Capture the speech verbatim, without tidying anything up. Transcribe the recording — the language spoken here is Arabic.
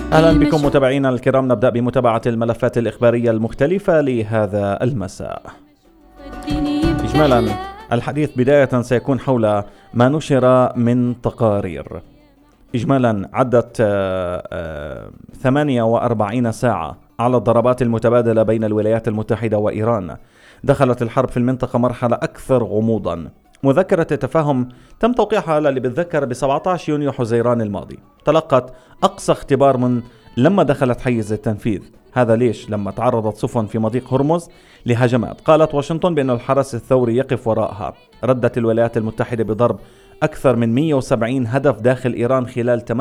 أهلا بكم متابعينا الكرام. نبدأ بمتابعة الملفات الإخبارية المختلفة لهذا المساء. إجمالا الحديث بداية سيكون حول ما نشر من تقارير. إجمالا عدت ثمانية وأربعين ساعة على الضربات المتبادلة بين الولايات المتحدة وإيران. دخلت الحرب في المنطقة مرحلة أكثر غموضا. مذكرة التفاهم تم توقيعها اللي بتذكر ب سبعة عشر يونيو حزيران الماضي. تلقت أقصى اختبار من لما دخلت حيز التنفيذ. هذا ليش؟ لما تعرضت سفن في مضيق هرمز لهجمات. قالت واشنطن بأن الحرس الثوري يقف وراءها. ردت الولايات المتحدة بضرب أكثر من مئة وسبعين هدف داخل إيران خلال